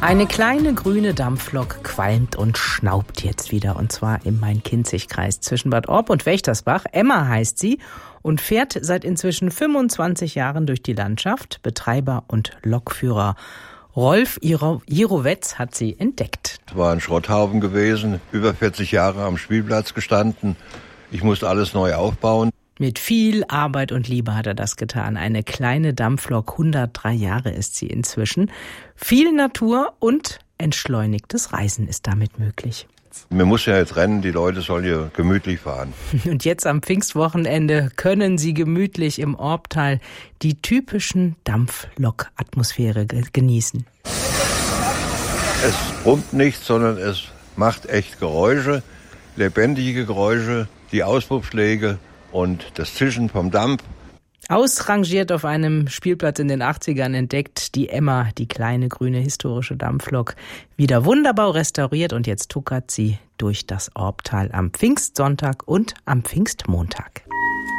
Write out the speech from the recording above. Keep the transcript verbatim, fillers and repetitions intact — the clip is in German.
Eine kleine grüne Dampflok qualmt und schnaubt jetzt wieder, und zwar im Main-Kinzig-Kreis zwischen Bad Orb und Wächtersbach. Emma heißt sie und fährt seit inzwischen fünfundzwanzig Jahren durch die Landschaft. Betreiber und Lokführer Rolf Jirowetz hat sie entdeckt. Es war ein Schrotthaufen gewesen, über vierzig Jahre am Spielplatz gestanden. Ich musste alles neu aufbauen. Mit viel Arbeit und Liebe hat er das getan. Eine kleine Dampflok, hundertdrei Jahre ist sie inzwischen. Viel Natur und entschleunigtes Reisen ist damit möglich. Man muss ja jetzt rennen, die Leute sollen hier gemütlich fahren. Und jetzt am Pfingstwochenende können sie gemütlich im Orbtal die typischen Dampflok-Atmosphäre genießen. Es brummt nicht, sondern es macht echt Geräusche, lebendige Geräusche, die Auspuffschläge und das Zischen vom Dampf. Ausrangiert auf einem Spielplatz in den achtzigern entdeckt die Emma, die kleine grüne historische Dampflok, wieder wunderbar restauriert, und jetzt tuckert sie durch das Orbtal am Pfingstsonntag und am Pfingstmontag.